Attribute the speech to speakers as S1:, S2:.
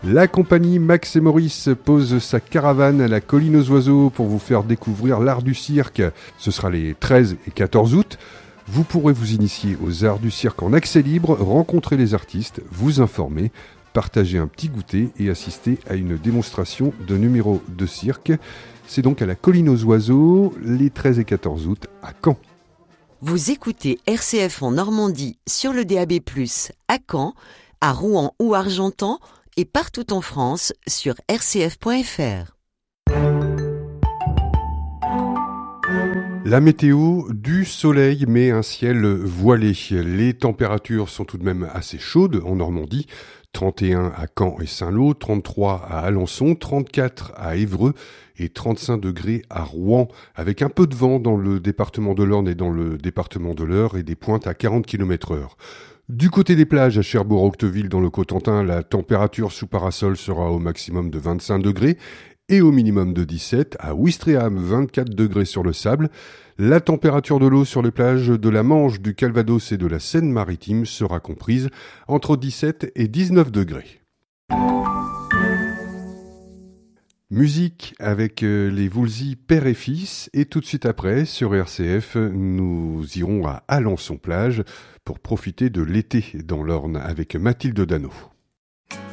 S1: La compagnie Max et Maurice pose sa caravane à la Colline aux Oiseaux pour vous faire découvrir l'art du cirque. Ce sera les 13 et 14 août. Vous pourrez vous initier aux arts du cirque en accès libre, rencontrer les artistes, vous informer, partager un petit goûter et assister à une démonstration de numéros de cirque. C'est donc à la Colline aux Oiseaux, les 13 et 14 août à Caen.
S2: Vous écoutez RCF en Normandie sur le DAB+, à Caen, à Rouen ou Argentan et partout en France sur rcf.fr.
S1: La météo, du soleil mais un ciel voilé. Les températures sont tout de même assez chaudes en Normandie. 31 à Caen et Saint-Lô, 33 à Alençon, 34 à Évreux et 35 degrés à Rouen, avec un peu de vent dans le département de l'Orne et dans le département de l'Eure et des pointes à 40 km/h. Du côté des plages, à Cherbourg-Octeville dans le Cotentin, la température sous parasol sera au maximum de 25 degrés et au minimum de 17. À Ouistreham, 24 degrés sur le sable. La température de l'eau sur les plages de la Manche, du Calvados et de la Seine-Maritime sera comprise entre 17 et 19 degrés. Musique avec les Woolsey père et fils, et tout de suite après, sur RCF, nous irons à Alençon-Plage pour profiter de l'été dans l'Orne avec Mathilde Dano.